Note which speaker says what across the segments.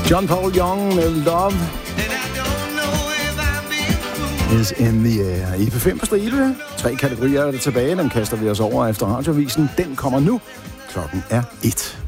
Speaker 1: John Paul Young med Love is in the air. I P5 på stribe. 3 kategorier er der tilbage. Dem kaster vi os over efter radiovisen. Den kommer nu. Klokken er 1.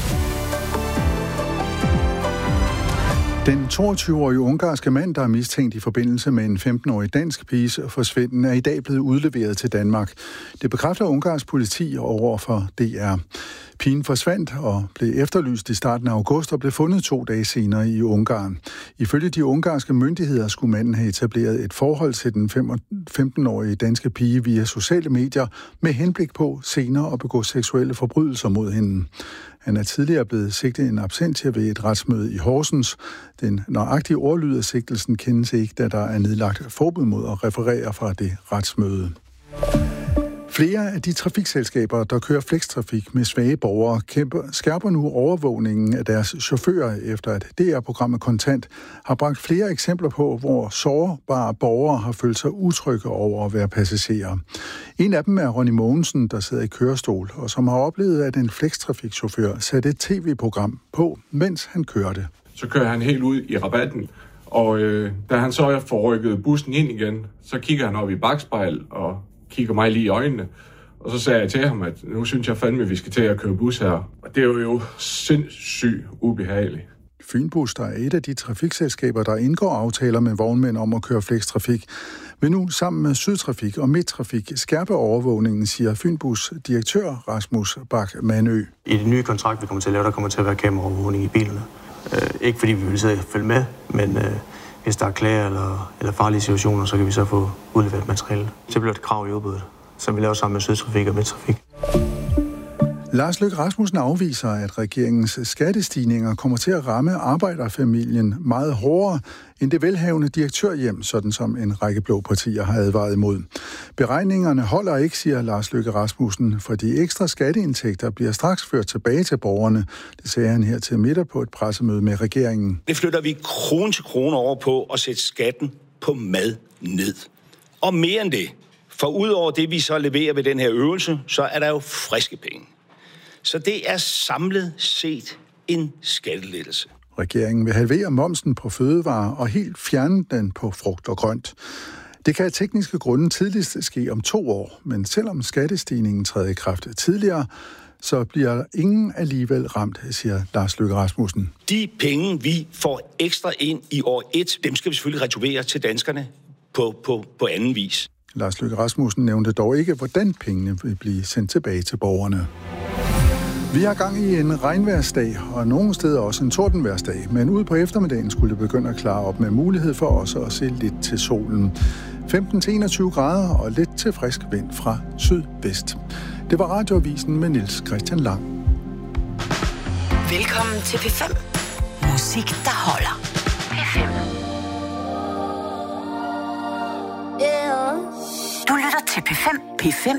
Speaker 2: Den 22-årige ungarske mand, der er mistænkt i forbindelse med en 15-årig dansk piges forsvinden, er i dag blevet udleveret til Danmark. Det bekræfter ungarsk politi over for DR. Pigen forsvandt og blev efterlyst i starten af august og blev fundet 2 dage senere i Ungarn. Ifølge de ungarske myndigheder skulle manden have etableret et forhold til den 15-årige danske pige via sociale medier med henblik på senere at begå seksuelle forbrydelser mod hende. Han er tidligere blevet sigtet en absentia ved et retsmøde i Horsens. Den nøjagtige ordlyd af sigtelsen kendes ikke, da der er nedlagt forbud mod at referere fra det retsmøde. Flere af de trafikselskaber, der kører flextrafik med svage borgere, skærper nu overvågningen af deres chauffører, efter at DR-programmet Kontant har bragt flere eksempler på, hvor sårbare borgere har følt sig utrygge over at være passagerer. En af dem er Ronny Mogensen, der sidder i kørestol, og som har oplevet, at en flextrafikchauffør satte et tv-program på, mens han kørte.
Speaker 3: Så kører han helt ud i rabatten, og da han så får rykket bussen ind igen, så kigger han op i bakspejl og kigger mig lige i øjnene, og så sagde jeg til ham, at nu synes jeg fandme, at vi skal til at køre bus her. Og det er jo sindssygt ubehageligt.
Speaker 2: Fynbus, der er et af de trafikselskaber, der indgår aftaler med vognmænd om at køre flextrafik, vil nu sammen med Sydtrafik og Midttrafik skærpe overvågningen, siger Fynbus direktør Rasmus Bak-Manø.
Speaker 4: I det nye kontrakt, vi kommer til at lave, der kommer til at være kameraovervågning i bilerne. Ikke fordi vi vil sidde og følge med, men hvis der er klager eller farlige situationer, så kan vi så få udleveret materiale. Så bliver det krav i udbuddet, som vi laver sammen med Sydtrafik og Midttrafik.
Speaker 2: Lars Løkke Rasmussen afviser, at regeringens skattestigninger kommer til at ramme arbejderfamilien meget hårdere end det velhavende direktørhjem, sådan som en række blå partier har advaret imod. Beregningerne holder ikke, siger Lars Løkke Rasmussen, for de ekstra skatteindtægter bliver straks ført tilbage til borgerne. Det sagde han her til middag på et pressemøde med regeringen.
Speaker 5: Det flytter vi krone til krone over på at sætte skatten på mad ned. Og mere end det, for udover det, vi så leverer ved den her øvelse, så er der jo friske penge. Så det er samlet set en skattelettelse.
Speaker 2: Regeringen vil halvere momsen på fødevarer og helt fjerne den på frugt og grønt. Det kan af tekniske grunde tidligst ske om 2 år, men selvom skattestigningen træder i kraft tidligere, så bliver ingen alligevel ramt, siger Lars Løkke Rasmussen.
Speaker 5: De penge, vi får ekstra ind i år 1, dem skal vi selvfølgelig returvere til danskerne på anden vis.
Speaker 2: Lars Løkke Rasmussen nævnte dog ikke, hvordan pengene vil blive sendt tilbage til borgerne. Vi har gang i en regnværsdag, og nogle steder også en tordenværsdag, men ude på eftermiddagen skulle det begynde at klare op med mulighed for også at se lidt til solen. 15-21 grader og lidt til frisk vind fra sydvest. Det var Radioavisen med Niels Christian Lang.
Speaker 6: Velkommen til P5. Musik, der holder. P5. Du lytter til P5. P5